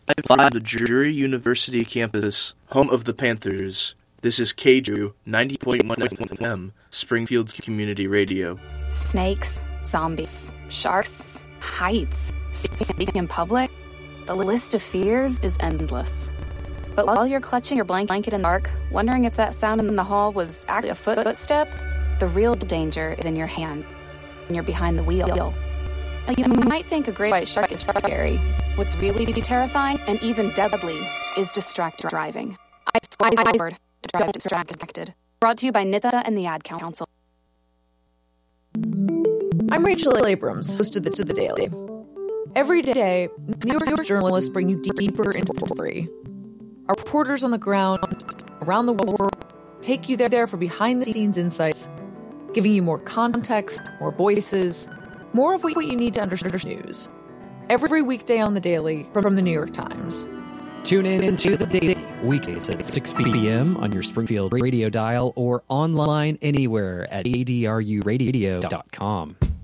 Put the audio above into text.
Live on the Drury University campus, home of the Panthers. This is KDRU 90.1 FM, Springfield's community radio. Snakes, zombies, sharks, heights, speaking in public. The list of fears is endless. But while you're clutching your blanket in the dark, wondering if that sound in the hall was actually a footstep, the real danger is in your hand, and you're behind the wheel. You might think a great white shark is scary. What's really terrifying and even deadly is distracted driving. I word, drive distracted. Brought to you by NHTSA and the Ad Council. I'm Rachel Abrams, host of The Daily. Every day, New York journalists bring you deeper into the story. Our reporters on the ground, around the world, take you there for behind-the-scenes insights, giving you more context, more voices, more of what you need to understand news. Every weekday on The Daily from The New York Times. Tune in to The Daily, weekdays at 6 p.m. on your Springfield radio dial or online anywhere at adruradio.com.